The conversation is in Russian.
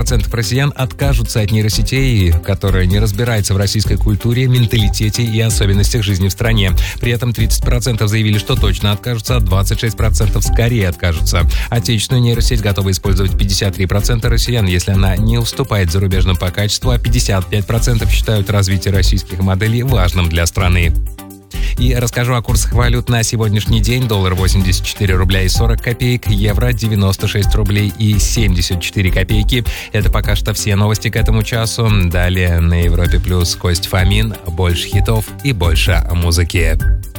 40% россиян откажутся от нейросетей, которая не разбирается в российской культуре, менталитете и особенностях жизни в стране. При этом 30% заявили, что точно откажутся, а 26% скорее откажутся. Отечественную нейросеть готовы использовать 53% россиян, если она не уступает зарубежным по качеству, а 55% считают развитие российских моделей важным для страны. И расскажу о курсах валют на сегодняшний день. Доллар 84 рубля и 40 копеек, евро 96 рублей и 74 копейки. Это пока что все новости к этому часу. Далее на Европе Плюс Кость Фомин. Больше хитов и больше музыки.